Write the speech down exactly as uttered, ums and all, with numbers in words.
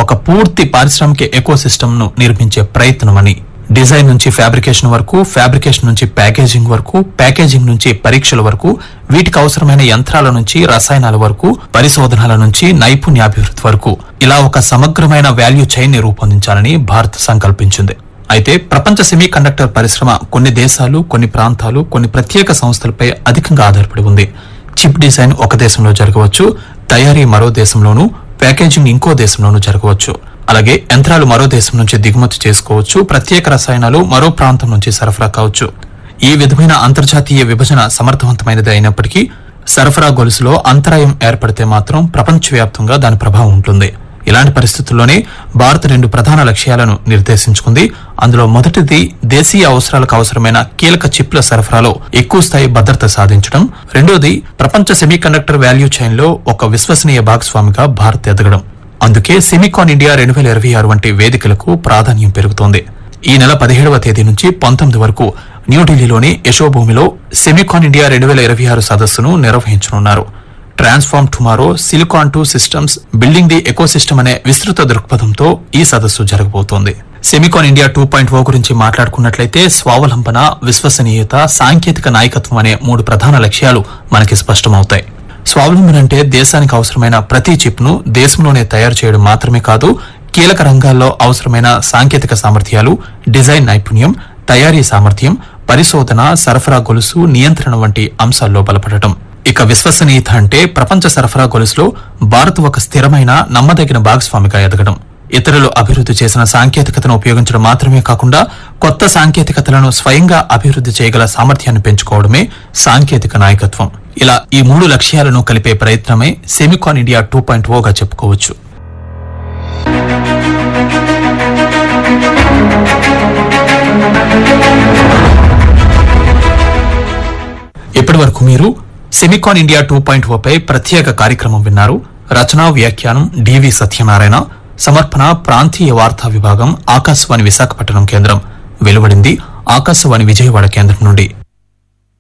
ఒక పూర్తి పారిశ్రామిక ఎకోసిస్టమ్ ను నిర్మించే ప్రయత్నమని. డిజైన్ నుంచి ఫ్యాబ్రికేషన్ వరకు, ఫ్యాబ్రికేషన్ నుంచి ప్యాకేజింగ్ వరకు, ప్యాకేజింగ్ నుంచి పరీక్షల వరకు, వీటికి అవసరమైన యంత్రాల నుంచి రసాయనాల వరకు, పరిశోధనల నుంచి నైపుణ్యాభివృద్ధి వరకు ఇలా ఒక సమగ్రమైన వాల్యూ చైన్ ని రూపొందించాలని భారత్ సంకల్పించింది. అయితే ప్రపంచ సెమీ కండక్టర్ పరిశ్రమ కొన్ని దేశాలు, కొన్ని ప్రాంతాలు, కొన్ని ప్రత్యేక సంస్థలపై అధికంగా ఆధారపడి ఉంది. చిప్ డిజైన్ ఒక దేశంలో జరగవచ్చు, తయారీ మరో దేశంలోనూ, ప్యాకేజింగ్ ఇంకో దేశంలోనూ జరగవచ్చు. అలాగే యంత్రాలు మరో దేశం నుంచి దిగుమతి చేసుకోవచ్చు, ప్రత్యేక రసాయనాలు మరో ప్రాంతం నుంచి సరఫరా కావచ్చు. ఈ విధమైన అంతర్జాతీయ విభజన సమర్థవంతమైనది అయినప్పటికీ సరఫరా గొలుసులో అంతరాయం ఏర్పడితే మాత్రం ప్రపంచవ్యాప్తంగా దాని ప్రభావం ఉంటుంది. ఇలాంటి పరిస్థితుల్లోనే భారత్ రెండు ప్రధాన లక్ష్యాలను నిర్దేశించుకుంది. అందులో మొదటిది దేశీయ అవసరాలకు అవసరమైన కీలక చిప్ల సరఫరాలో ఎక్కువ స్థాయి భద్రత సాధించడం, రెండోది ప్రపంచ సెమీకండక్టర్ వాల్యూ చైన్ లో ఒక విశ్వసనీయ భాగస్వామిగా భారత్ ఎదగడం. అందుకే సెమికాన్ ఇండియా రెండు వేల ఇరవై ఆరు వంటి వేదికలకు ప్రాధాన్యం పెరుగుతోంది. ఈ నెల పదిహేడవ తేదీ నుంచి పంతొమ్మిది వరకు న్యూఢిల్లీలోని యశోభూమిలో సెమికాన్ ఇండియా రెండు వేల ఇరవై ఆరు సదస్సును నిర్వహించనున్నారు. Transform tomorrow, silicon to systems, building the ecosystem అనే విస్తృత దృక్పథంతో ఈ సదస్సు జరగబోతోంది. సెమికాన్ ఇండియా టూ పాయింట్ ఓ గురించి మాట్లాడుకున్నట్లయితే స్వావలంబన, విశ్వసనీయత, సాంకేతిక నాయకత్వం అనే మూడు ప్రధాన లక్ష్యాలు మనకి స్పష్టమవుతాయి. స్వావలంబన అంటే దేశానికి అవసరమైన ప్రతి చిప్ ను దేశంలోనే తయారు చేయడం మాత్రమే కాదు, కీలక రంగాల్లో అవసరమైన సాంకేతిక సామర్థ్యాలు, డిజైన్ నైపుణ్యం, తయారీ సామర్థ్యం, పరిశోధన, సరఫరా గొలుసు, నియంత్రణ వంటి అంశాల్లో బలపడటం. ఇక విశ్వసనీయత అంటే ప్రపంచ సరఫరా గొలుసులో భారత్ ఒక స్థిరమైన, నమ్మదగిన భాగస్వామిగా ఎదగడం. ఇతరులు అభివృద్ధి చేసిన సాంకేతికతను ఉపయోగించడం మాత్రమే కాకుండా కొత్త సాంకేతికతలను స్వయంగా అభివృద్ధి చేయగల సామర్థ్యాన్ని పెంచుకోవడమే సాంకేతిక నాయకత్వం. ఇలా ఈ మూడు లక్ష్యాలను కలిపే ప్రయత్నమే సెమికాన్ ఇండియా టూ పాయింట్ ఓగా చెప్పుకోవచ్చు. ఇప్పటి వరకు మీరు సెమికాన్ ఇండియా టూ పాయింట్ ఓ పై ప్రత్యేక కార్యక్రమం విన్నారు. రచనా వ్యాఖ్యానం డివి సత్యనారాయణ, సమర్పణ ప్రాంతీయ వార్తా విభాగం, ఆకాశవాణి విశాఖపట్నం కేంద్రం. వెలువడింది ఆకాశవాణి విజయవాడ కేంద్రం నుండి.